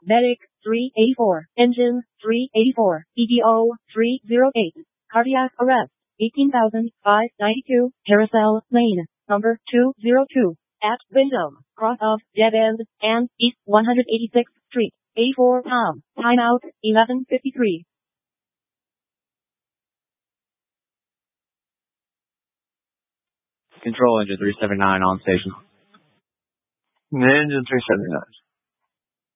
Medic 384. Engine 384. EDO 308. Cardiac arrest 18,592. Carousel Lane number 202. At Wyndham, cross of Dead End, and East 186th Street. A4 Tom. Timeout 11:53. Control engine 379 on station. Engine 379.